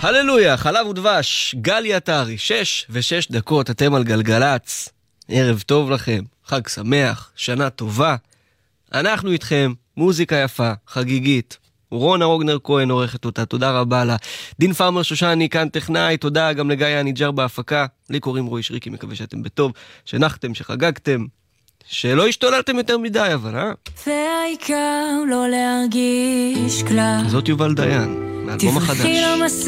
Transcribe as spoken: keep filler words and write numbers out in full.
הללויה, חלב ודבש, גלי עטרי, שש ושש דקות, אתם על גלגלץ. ערב טוב לכם, חג שמח, שנה טובה. אנחנו איתכם, מוזיקה יפה, חגיגית. רונה רוגנר כהן עורכת אותה, תודה רבה לה. דין פרמר שושני כאן טכנאי, תודה גם לגיא הניג'ר בהפקה. לי קוראים רועי שריקי, מקווה שאתם בטוב, שנחתם, שחגגתם, שלא השתוללתם יותר מדי, אבל אה? והעיקר לא להרגיש כלל. זאת יובל דיין, מאלבום החדש.